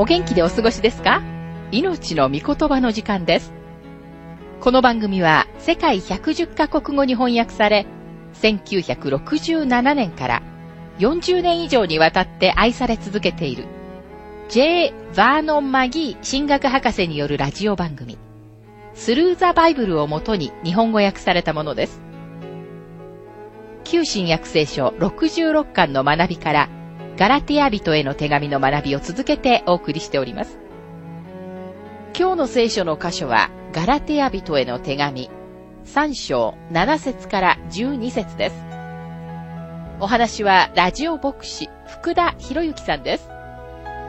お元気でお過ごしですか？命の御言葉の時間です。この番組は世界110カ国語に翻訳され、1967年から40年以上にわたって愛され続けている J. バーノン・マギー神学博士によるラジオ番組、スルー・ザ・バイブルをもとに日本語訳されたものです。旧新約聖書66巻の学びから、ガラテヤ人への手紙の学びを続けてお送りしております。今日の聖書の箇所は、ガラテヤ人への手紙、3章7節から12節です。お話はラジオ牧師福田博之さんです。